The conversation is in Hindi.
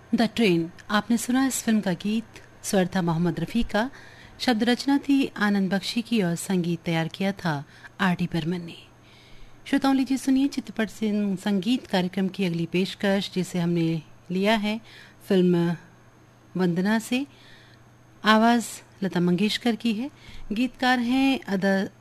द ट्रेन, आपने सुना इस फिल्म का गीत। स्वर था मोहम्मद रफ़ी का, शब्द रचना थी आनंद बख्शी की और संगीत तैयार किया था आर.डी. बर्मन ने। श्रोताओं, लीजिए सुनिए चित्रपट संगीत कार्यक्रम की अगली पेशकश, जिसे हमने लिया है फिल्म वंदना से। आवाज़ लता मंगेशकर की है। गीतकार हैं